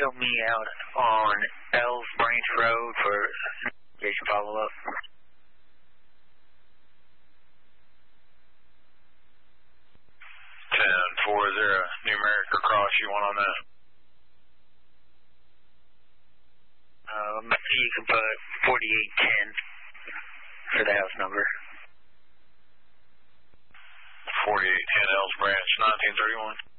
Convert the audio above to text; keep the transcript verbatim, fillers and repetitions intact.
show me out on Ells Branch Road for investigation follow-up. ten four, is there a numeric or cross you want on that? Um, you can put forty-eight ten for the house number. forty-eight ten Ells Branch, nineteen thirty-one.